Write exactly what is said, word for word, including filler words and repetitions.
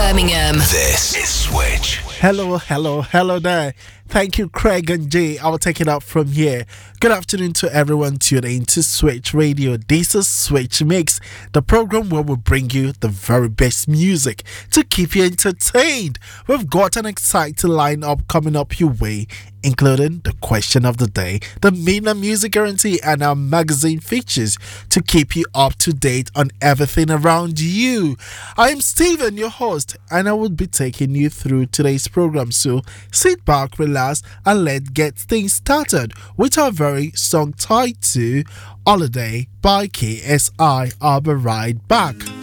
Birmingham. This is Switch. Hello, hello, hello there. Thank you, Craig and Jay. I will take it up from here. Good afternoon to everyone tuning in to Switch Radio. This is Switch Mix, the program where we bring you the very best music to keep you entertained. We've got an exciting lineup coming up your way, including the question of the day, the Mina Music Guarantee, and our magazine features to keep you up to date on everything around you. I am Steven, your host, and I will be taking you through today's program. So sit back, relax, and let's get things started with our very song tied to Holiday by K S I. I'll be right back.